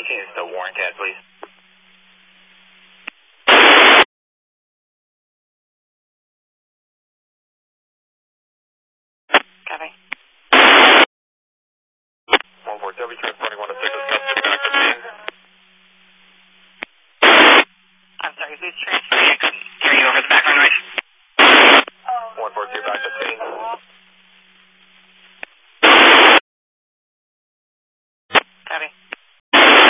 change to Warren Cat, please? Copy. 14W, transporting 1 to 6, is custom back to scene. I'm sorry, who's transferring?